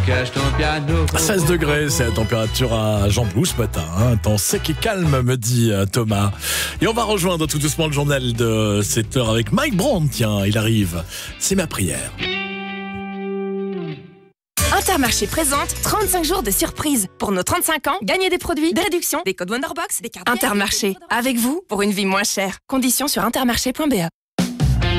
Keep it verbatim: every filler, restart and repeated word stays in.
Cache ton piano. seize degrés, c'est la température à Jean-Blou ce matin. Hein. Un temps sec et calme, me dit euh, Thomas. Et on va rejoindre tout doucement le journal de sept heures avec Mike Brandt. Tiens, il arrive. C'est ma prière. Intermarché présente trente-cinq jours de surprise. Pour nos trente-cinq ans, gagnez des produits, des réductions, des codes Wonderbox, des cartes. Intermarché, avec vous pour une vie moins chère. Conditions sur intermarché point b e.